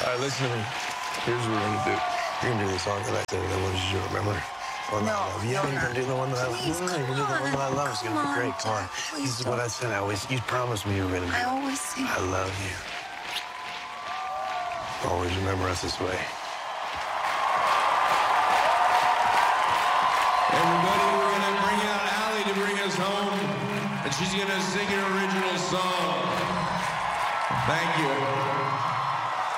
right, listen to me. Here's what we're gonna do. You're gonna do the song that I said that I wanted you to remember. One that I love. Yeah, you're gonna do the one that I love. Please, You're gonna do the one that I love. It's gonna be great. Come on. This is what I said. You promised me you were gonna do. I always sing. I love you. Always remember us this way. Everybody, we're gonna bring out Allie to bring us home, and she's gonna sing an original song. Thank you.